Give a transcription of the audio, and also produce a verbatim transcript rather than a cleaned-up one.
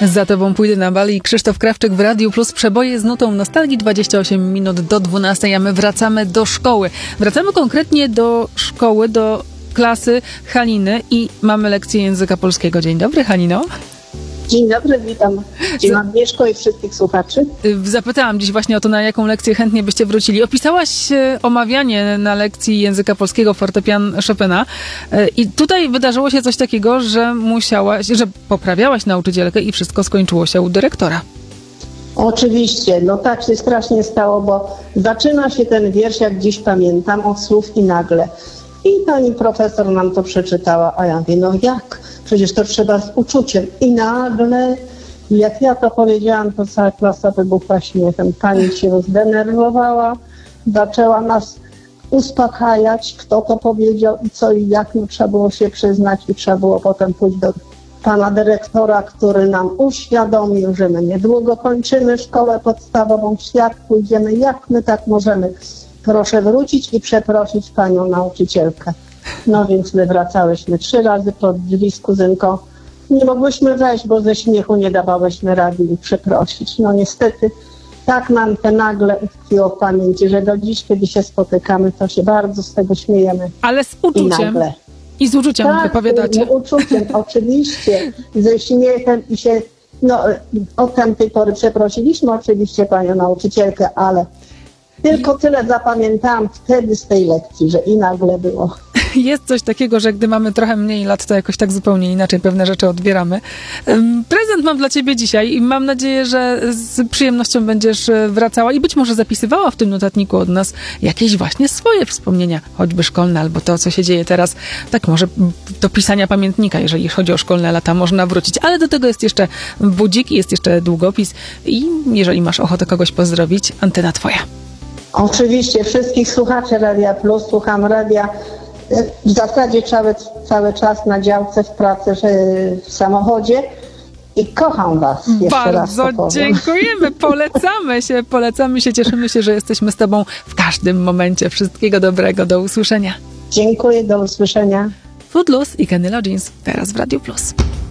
Za tobą pójdę na bal i Krzysztof Krawczyk w Radiu Plus. Przeboje z nutą nostalgii, dwadzieścia osiem minut do dwunastej, a my wracamy do szkoły. Wracamy konkretnie do szkoły, do klasy Haliny i mamy lekcję języka polskiego. Dzień dobry, Halino. Dzień dobry, witam Dzień Agnieszko i wszystkich słuchaczy. Zapytałam dziś właśnie o to, na jaką lekcję chętnie byście wrócili. Opisałaś omawianie na lekcji języka polskiego fortepian Chopina i tutaj wydarzyło się coś takiego, że musiałaś, że poprawiałaś nauczycielkę i wszystko skończyło się u dyrektora. Oczywiście, no tak się strasznie stało, bo zaczyna się ten wiersz, jak dziś pamiętam, od słów i nagle. I pani profesor nam to przeczytała, a ja mówię, no jak? Przecież to trzeba z uczuciem. I nagle, jak ja to powiedziałam, to cała klasa wybuchła śmiechem. Pani się zdenerwowała, zaczęła nas uspokajać, kto to powiedział i co i jak. No, trzeba było się przyznać i trzeba było potem pójść do pana dyrektora, który nam uświadomił, że my niedługo kończymy szkołę podstawową, w świat pójdziemy, jak my tak możemy. Proszę wrócić i przeprosić panią nauczycielkę. No więc my wracałyśmy trzy razy pod drzwi z kuzynką. Nie mogłyśmy wejść, bo ze śmiechu nie dawałyśmy rady i przeprosić. No niestety tak nam te nagle utkwiło w pamięci, że do dziś, kiedy się spotykamy, to się bardzo z tego śmiejemy. Ale z uczuciem. I nagle. I z uczuciem tak, wypowiadacie. Z uczuciem, oczywiście. Ze śmiechem i się, no od tamtej pory przeprosiliśmy oczywiście panią nauczycielkę, ale tylko tyle zapamiętałam wtedy z tej lekcji, że i nagle było. Jest coś takiego, że gdy mamy trochę mniej lat, to jakoś tak zupełnie inaczej pewne rzeczy odbieramy. Prezent mam dla ciebie dzisiaj i mam nadzieję, że z przyjemnością będziesz wracała i być może zapisywała w tym notatniku od nas jakieś właśnie swoje wspomnienia, choćby szkolne, albo to, co się dzieje teraz. Tak może do pisania pamiętnika, jeżeli chodzi o szkolne lata, można wrócić. Ale do tego jest jeszcze budzik, jest jeszcze długopis i jeżeli masz ochotę kogoś pozdrowić, antena twoja. Oczywiście wszystkich słuchaczy Radia Plus, słucham radia w zasadzie cały, cały czas na działce, w pracy, w samochodzie i kocham was. Jeszcze Bardzo raz dziękujemy, polecamy się, polecamy się, cieszymy się, że jesteśmy z tobą w każdym momencie. Wszystkiego dobrego, do usłyszenia. Dziękuję, do usłyszenia. Footloose i Kenny Loggins teraz w Radiu Plus.